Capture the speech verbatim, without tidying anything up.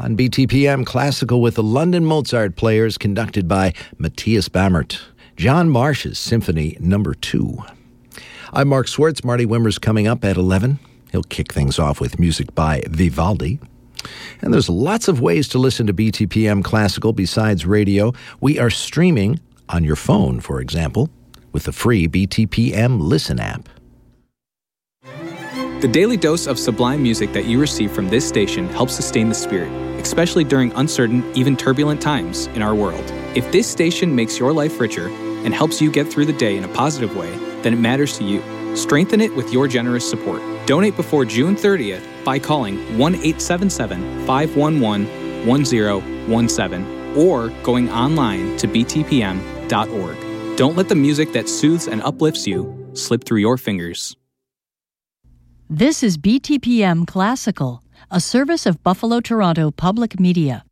on B T P M Classical with the London Mozart Players, conducted by Matthias Bammert. John Marsh's Symphony Number Two. I'm Mark Swartz. Marty Wimmer's coming up at eleven. He'll kick things off with music by Vivaldi. And there's lots of ways to listen to B T P M Classical besides radio. We are streaming on your phone, for example, with the free B T P M Listen app. The daily dose of sublime music that you receive from this station helps sustain the spirit, especially during uncertain, even turbulent times in our world. If this station makes your life richer and helps you get through the day in a positive way, then it matters to you. Strengthen it with your generous support. Donate before June thirtieth by calling one eight seven seven, five one one, one zero one seven or going online to b t p m dot org. Don't let the music that soothes and uplifts you slip through your fingers. This is B T P M Classical, a service of Buffalo Toronto Public Media.